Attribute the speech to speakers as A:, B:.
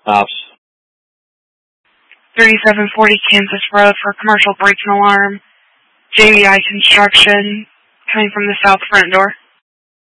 A: Ops.
B: 3740 Kansas Road for commercial break and alarm. JBI Construction, coming from the south front door.